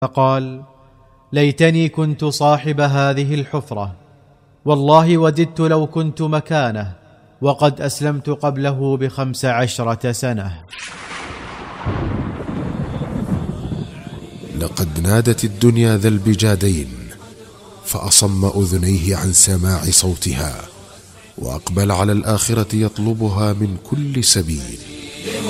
فقال: ليتني كنت صاحب هذه الحفرة، والله وددت لو كنت مكانه، وقد أسلمت قبله ب15 سنة. لقد نادت الدنيا ذا البجادين، فأصم أذنيه عن سماع صوتها، وأقبل على الآخرة يطلبها من كل سبيل.